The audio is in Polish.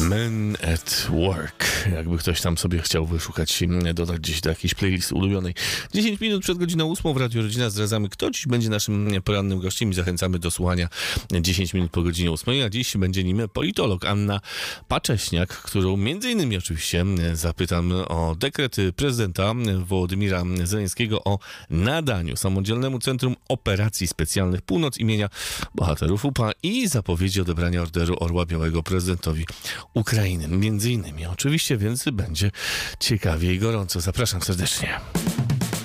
Men at Work. Jakby ktoś tam sobie chciał wyszukać, dodać gdzieś do jakiejś playlisty ulubionej. 10 minut przed godziną 8 w Radiu Rodzina zdradzamy, kto dziś będzie naszym porannym gościem i zachęcamy do słuchania 10 minut po godzinie 8. A dziś będzie nim politolog Anna Pacześniak, którą między innymi oczywiście zapytam o dekret prezydenta Wołodymira Zełenskiego o nadaniu Samodzielnemu Centrum Operacji Specjalnych Północ imienia bohaterów UPA i zapowiedzi odebrania Orderu Orła Białego prezydentowi Ukrainy. Między innymi oczywiście, więc będzie ciekawie i gorąco. Zapraszam serdecznie.